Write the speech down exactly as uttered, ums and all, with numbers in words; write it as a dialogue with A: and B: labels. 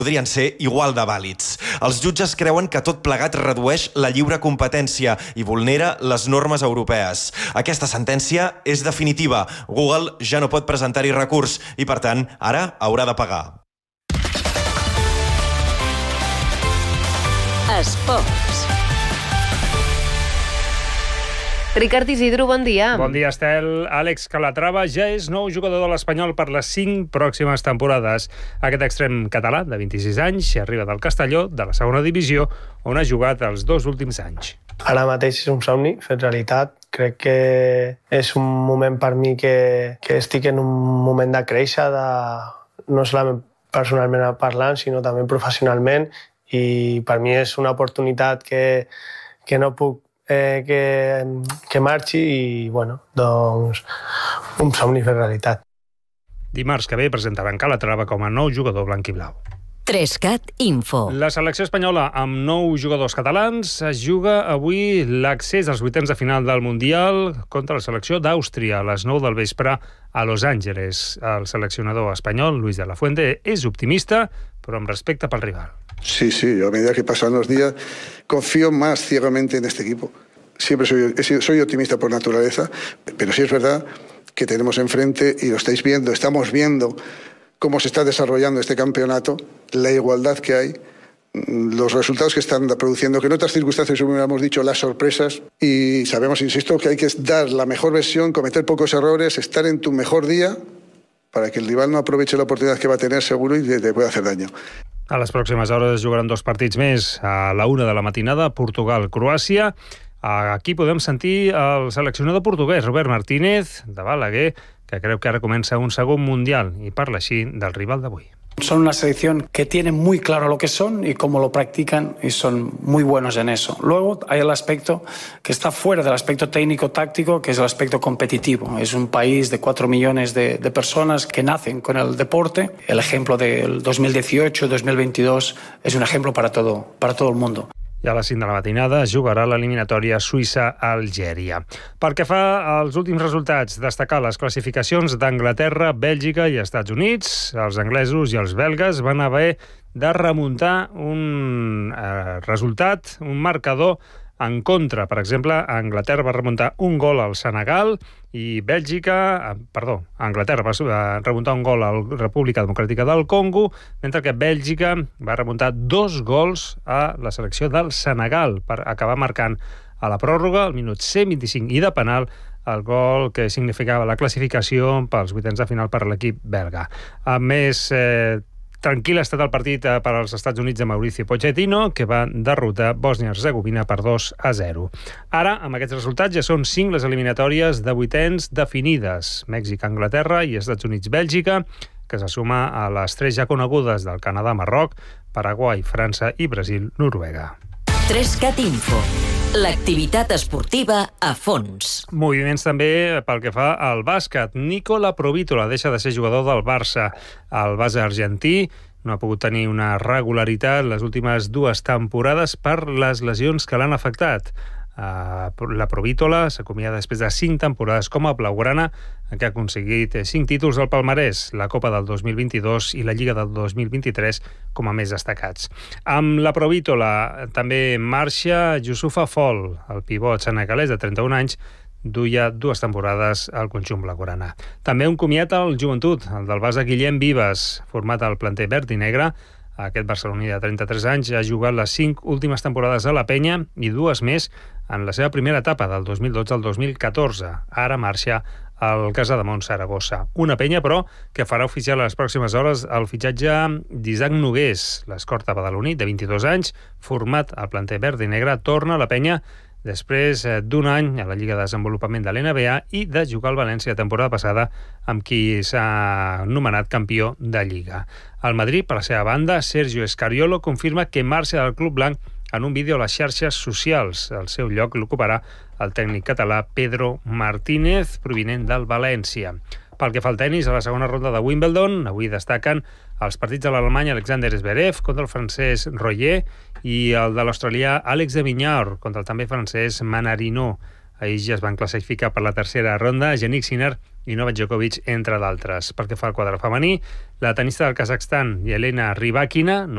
A: podrien ser igual de vàlids. Els jutges creuen que tot plegat redueix la lliure competència i vulnera les normes europees. Aquesta sentència és definitiva. Google ja no pot presentar-hi recurs i, per tant, ara haurà de pagar.
B: Esports.
C: Ricard Isidro, bon dia.
D: Bon dia, Estel. Àlex Calatrava ja és nou jugador de l'Espanyol per les cinc pròximes temporades. Aquest extrem català, de vint-i-sis anys, arriba del Castelló, de la segona divisió, on ha jugat els dos últims anys.
E: Ara mateix és un somni fet realitat. Crec que és un moment per mi que, que estic en un moment de créixer, de, no solament personalment parlant, sinó també professionalment, i per mi és una oportunitat que, que no puc Eh, que, que marxi i, bueno, doncs, un somni fer realitat.
D: Dimarts que ve presentaran Calatrava com a nou jugador blanc i blau.
B: Trescat Info.
D: La selecció espanyola, amb nou jugadors catalans, es juga avui l'accés als vuitens de final del Mundial contra la selecció d'Àustria a les nou del vespre a Los Angeles. El seleccionador espanyol, Luis de la Fuente, és optimista, però amb respecte pel rival.
F: Sí, sí, yo a medida que pasan los días confío más ciegamente en este equipo. Siempre soy, soy optimista por naturaleza, pero sí es verdad que tenemos enfrente, y lo estáis viendo, estamos viendo cómo se está desarrollando este campeonato, la igualdad que hay, los resultados que están produciendo, que en otras circunstancias hubiéramos dicho las sorpresas, y sabemos, insisto, que hay que dar la mejor versión, cometer pocos errores, estar en tu mejor día, para que el rival no aproveche la oportunidad que va a tener seguro y te pueda hacer daño.
D: A les pròximes hores jugaran dos partits més. A la una de la matinada, Portugal-Croàcia. Aquí podem sentir el seleccionador portuguès, Robert Martínez, de Balaguer, que creu que ara comença un segon mundial i parla així del rival d'avui.
G: Son una selección que tiene muy claro lo que son y cómo lo practican, y son muy buenos en eso. Luego hay el aspecto que está fuera del aspecto técnico-táctico, que es el aspecto competitivo. Es un país de cuatro millones de, de personas que nacen con el deporte. El ejemplo del dos mil dieciocho dos mil veintidós es un ejemplo para todo, para todo el mundo.
D: I a les cinc de la matinada jugarà l'eliminatòria Suïssa-Algèria. Pel que fa als últims resultats, destacar les classificacions d'Anglaterra, Bèlgica i Estats Units. Els anglesos i els belgues van haver de remuntar un eh, resultat, un marcador en contra. Per exemple, Anglaterra va remuntar un gol al Senegal i Bèlgica, perdó, Anglaterra va remuntar un gol a la República Democràtica del Congo, mentre que Bèlgica va remuntar dos gols a la selecció del Senegal per acabar marcant a la pròrroga, al minut cent vint-i-cinc i de penal, el gol que significava la classificació pels vuitens de final per a l'equip belga. A més, eh, tranquil ha estat el partit per als Estats Units de Mauricio Pochettino, que va derrotar Bòsnia-Hercegovina per dos a zero. Ara, amb aquests resultats, ja són cinc les eliminatòries de vuitens definides. Mèxic, Anglaterra i Estats Units-Bèlgica, que se suma a les tres ja conegudes del Canadà-Marroc, Paraguai, França i Brasil-Noruega.
B: Trescat Info. L'activitat esportiva a fons.
D: Moviments també pel que fa al bàsquet. Nicola Provítola deixa de ser jugador del Barça. El base argentí no ha pogut tenir una regularitat les últimes dues temporades per les lesions que l'han afectat. La Provítola s'acomiada després de cinc temporades com a blaugrana, en què ha aconseguit cinc títols del palmarès, la Copa del dos mil vint-i-dos i la Lliga del dos mil vint-i-tres com a més destacats. Amb la Provítola també marxa Youssoufa Fall, el pivot senegalès de trenta-un anys, duia dues temporades al conjunt blaugrana. També un comiat al joventut, el del base Guillem Vives, format al planter verd i negre. Aquest barceloní de trenta-tres anys ha jugat les cinc últimes temporades a la Penya i dues més en la seva primera etapa, del dos mil dotze al dos mil catorze. Ara marxa al Casademont Saragossa. Una Penya, però, que farà oficial a les pròximes hores el fitxatge d'Isaac Nogués. L'escorta badaloní, de vint-i-dos anys, format al planter verd i negre, torna a la Penya després d'un any a la Lliga de Desenvolupament de l'N B A i de jugar al València temporada passada, amb qui s'ha nomenat campió de Lliga. Al Madrid, per la seva banda, Sergio Escariolo confirma que marxa del club blanc en un vídeo a les xarxes socials. El seu lloc l'ocuparà el tècnic català Pedro Martínez, provinent del València. Pel que fa al tenis, a la segona ronda de Wimbledon, avui destaquen els partits de l'alemany Alexander Zverev contra el francès Royer i el de l'australià Àlex de Vinyar contra el també francès Manarino. Ahir ja es van classificar per la tercera ronda Jannik Sinner i Novak Djokovic, entre d'altres. Pel que fa al quadre femení, la tenista del Kazakhstan, Yelena Rybakina,